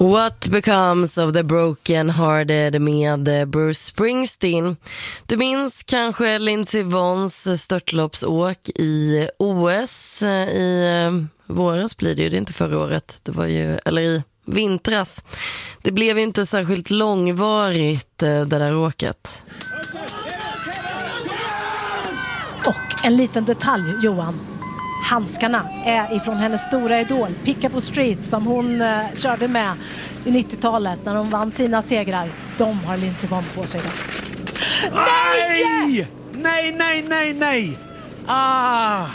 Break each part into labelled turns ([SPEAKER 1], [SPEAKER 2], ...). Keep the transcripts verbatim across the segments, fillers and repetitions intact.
[SPEAKER 1] What becomes of the broken hearted med Bruce Springsteen. Du minns kanske Lindsey Vonns störtloppsåk i O S i våras blir det ju, det är inte förra året, det var ju, eller i vintras. Det blev ju inte särskilt långvarigt det där åket.
[SPEAKER 2] Och en liten detalj, Johan. Handskarna är ifrån hennes stora idol Pickup Street som hon eh, körde med i nittiotalet när hon vann sina segrar. De har Lindsey Vonn på sig då.
[SPEAKER 3] Nej! Nej, nej, nej, nej! Ah!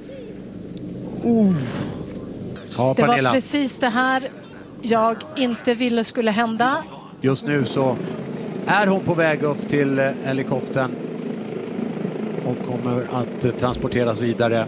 [SPEAKER 3] Uh. Ja,
[SPEAKER 2] det
[SPEAKER 3] Pernilla.
[SPEAKER 2] var precis det här jag inte ville skulle hända.
[SPEAKER 3] Just nu så är hon på väg upp till eh, helikoptern och kommer att eh, transporteras vidare.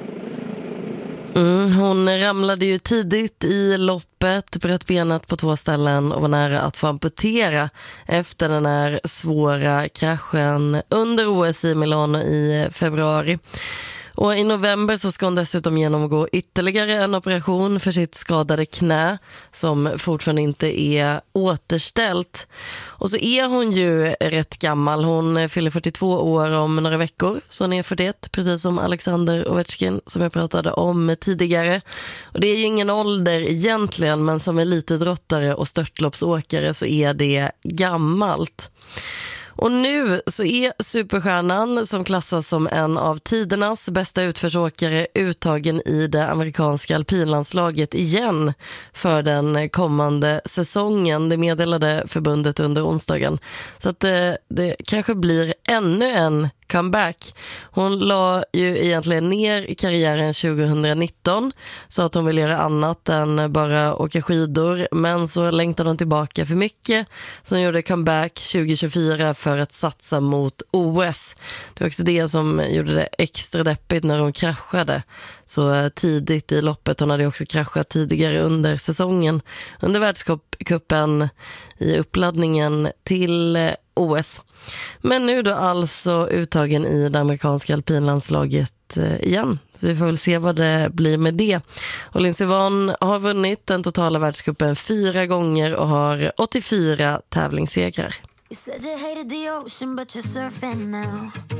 [SPEAKER 1] Mm, hon ramlade ju tidigt i loppet, bröt benet på två ställen och var nära att få amputera efter den här svåra kraschen under O S i Milano i februari. Och i november så ska hon dessutom genomgå ytterligare en operation för sitt skadade knä som fortfarande inte är återställt. Och så är hon ju rätt gammal. Hon fyller fyrtiotvå år om några veckor, så hon är fyrtioett, precis som Alexander Ovechkin som jag pratade om tidigare. Och det är ju ingen ålder egentligen, men som elitidrottare och störtloppsåkare så är det gammalt. Och nu så är superstjärnan som klassas som en av tidernas bästa utförsåkare uttagen i det amerikanska alpinlandslaget igen för den kommande säsongen. Det meddelade förbundet under onsdagen. Så att det, det kanske blir ännu en comeback. Hon la ju egentligen ner karriären tjugonitton så att hon vill göra annat än bara åka skidor, men så längtade hon tillbaka för mycket så hon gjorde comeback tjugohundratjugofyra för att satsa mot O S. Det var också det som gjorde det extra deppigt när hon kraschade så tidigt i loppet. Hon hade också kraschat tidigare under säsongen under världscupen i uppladdningen till O S. Men nu då alltså uttagen i det amerikanska alpinlandslaget igen. Så vi får väl se vad det blir med det. Och Lindsey Vonn har vunnit den totala världscupen fyra gånger och har åttiofyra tävlingssegrar.